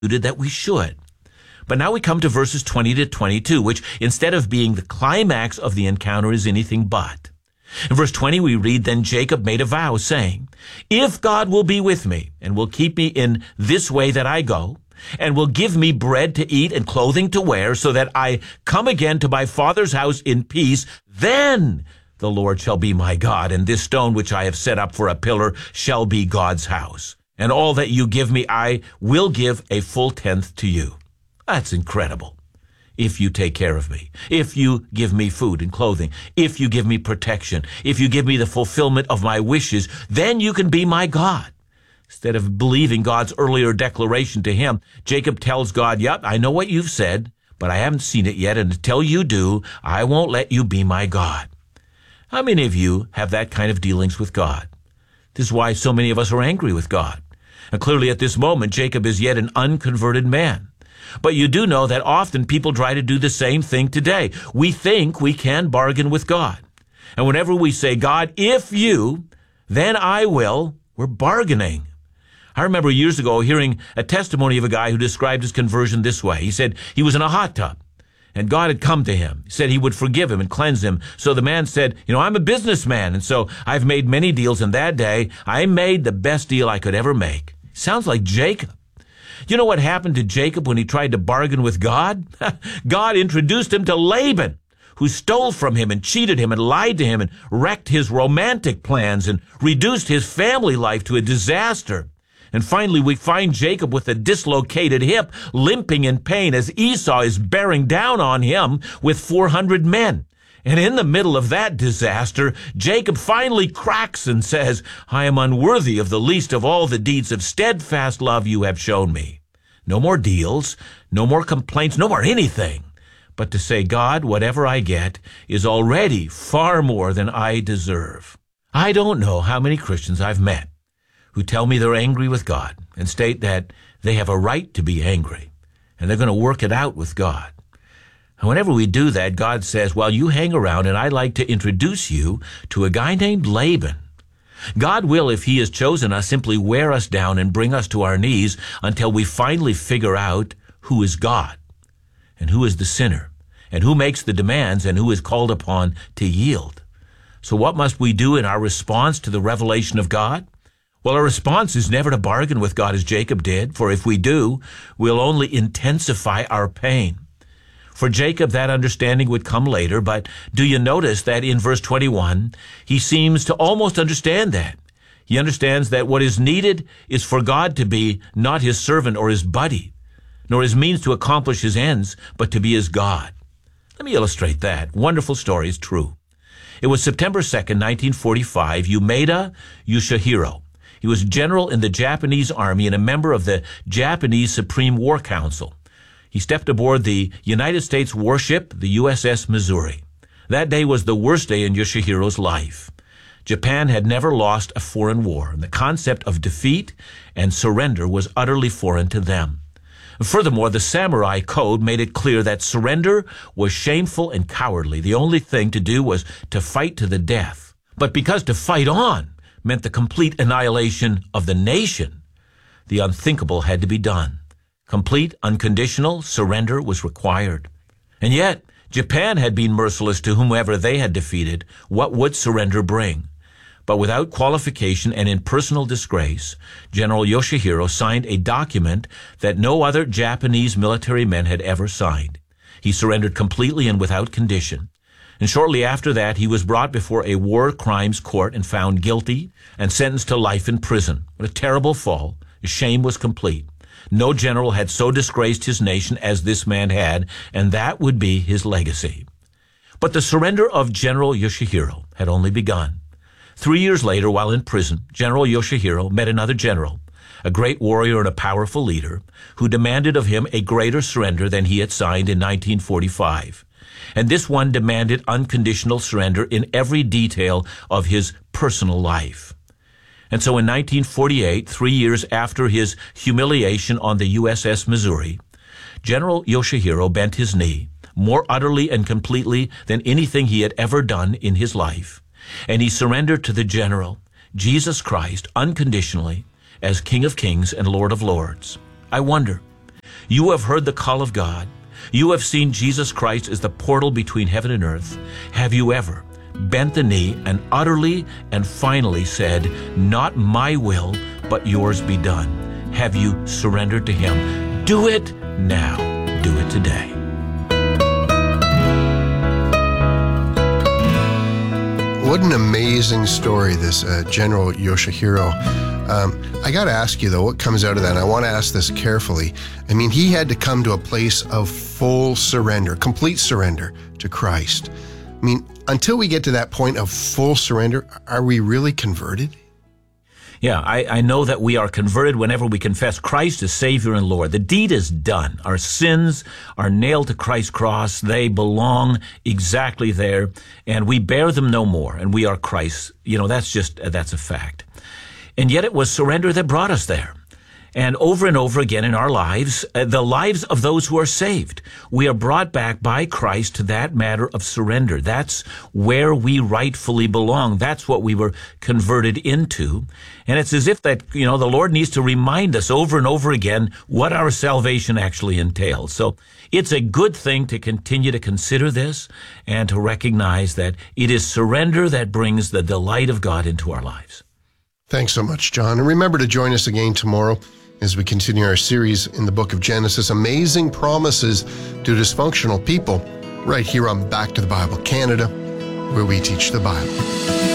that we should. But now we come to verses 20 to 22, which instead of being the climax of the encounter is anything but. In verse 20 we read, "Then Jacob made a vow, saying, If God will be with me, and will keep me in this way that I go, and will give me bread to eat and clothing to wear, so that I come again to my father's house in peace, then the Lord shall be my God, and this stone which I have set up for a pillar shall be God's house. And all that you give me, I will give a full tenth to you." That's incredible. If you take care of me, if you give me food and clothing, if you give me protection, if you give me the fulfillment of my wishes, then you can be my God. Instead of believing God's earlier declaration to him, Jacob tells God, "Yep, I know what you've said, but I haven't seen it yet, and until you do, I won't let you be my God." How many of you have that kind of dealings with God? This is why so many of us are angry with God. And clearly at this moment, Jacob is yet an unconverted man. But you do know that often people try to do the same thing today. We think we can bargain with God. And whenever we say, "God, if you, then I will," we're bargaining. I remember years ago hearing a testimony of a guy who described his conversion this way. He said he was in a hot tub, and God had come to him. He said he would forgive him and cleanse him. So the man said, "I'm a businessman, and so I've made many deals, and that day I made the best deal I could ever make." Sounds like Jacob. You know what happened to Jacob when he tried to bargain with God? God introduced him to Laban, who stole from him and cheated him and lied to him and wrecked his romantic plans and reduced his family life to a disaster. And finally, we find Jacob with a dislocated hip, limping in pain as Esau is bearing down on him with 400 men. And in the middle of that disaster, Jacob finally cracks and says, "I am unworthy of the least of all the deeds of steadfast love you have shown me." No more deals, no more complaints, no more anything, but to say, "God, whatever I get is already far more than I deserve." I don't know how many Christians I've met who tell me they're angry with God and state that they have a right to be angry and they're going to work it out with God. And whenever we do that, God says, "Well, you hang around and I'd like to introduce you to a guy named Laban." God will, if he has chosen us, simply wear us down and bring us to our knees until we finally figure out who is God and who is the sinner and who makes the demands and who is called upon to yield. So what must we do in our response to the revelation of God? Well, our response is never to bargain with God as Jacob did, for if we do, we'll only intensify our pain. For Jacob, that understanding would come later, but do you notice that in verse 21, he seems to almost understand that. He understands that what is needed is for God to be not his servant or his buddy, nor his means to accomplish his ends, but to be his God. Let me illustrate that. Wonderful story is true. It was September 2nd, 1945, Umeda Yoshihiro. He was a general in the Japanese army and a member of the Japanese Supreme War Council. He stepped aboard the United States warship, the USS Missouri. That day was the worst day in Yoshihiro's life. Japan had never lost a foreign war, and the concept of defeat and surrender was utterly foreign to them. Furthermore, the samurai code made it clear that surrender was shameful and cowardly. The only thing to do was to fight to the death. But because to fight on meant the complete annihilation of the nation, the unthinkable had to be done. Complete, unconditional surrender was required. And yet, Japan had been merciless to whomever they had defeated. What would surrender bring? But without qualification and in personal disgrace, General Yoshihiro signed a document that no other Japanese military men had ever signed. He surrendered completely and without condition. And shortly after that, he was brought before a war crimes court and found guilty and sentenced to life in prison. What a terrible fall. His shame was complete. No general had so disgraced his nation as this man had, and that would be his legacy. But the surrender of General Yoshihiro had only begun. 3 years later, while in prison, General Yoshihiro met another general, a great warrior and a powerful leader, who demanded of him a greater surrender than he had signed in 1945. And this one demanded unconditional surrender in every detail of his personal life. And so in 1948, 3 years after his humiliation on the USS Missouri, General Yoshihiro bent his knee, more utterly and completely than anything he had ever done in his life. And he surrendered to the General, Jesus Christ, unconditionally, as King of Kings and Lord of Lords. I wonder, You have heard the call of God. You have seen Jesus Christ as the portal between heaven and earth. Have you ever bent the knee and utterly and finally said, not my will, but yours be done? Have you surrendered to Him? Do it now. Do it today. What an amazing story, this General Yoshihiro. I got to ask you, though, what comes out of that? And I want to ask this carefully. I mean, he had to come to a place of full surrender, complete surrender to Christ. I mean, until we get to that point of full surrender, are we really converted? Yeah, I know that we are converted whenever we confess Christ as Savior and Lord. The deed is done. Our sins are nailed to Christ's cross. They belong exactly there, and we bear them no more, and we are Christ's. That's a fact. And yet it was surrender that brought us there. And over again in our lives, the lives of those who are saved, we are brought back by Christ to that matter of surrender. That's where we rightfully belong. That's what we were converted into. And it's as if that, the Lord needs to remind us over and over again what our salvation actually entails. So it's a good thing to continue to consider this and to recognize that it is surrender that brings the delight of God into our lives. Thanks so much, John. And remember to join us again tomorrow as we continue our series in the book of Genesis, Amazing Promises to Dysfunctional People, right here on Back to the Bible Canada, where we teach the Bible.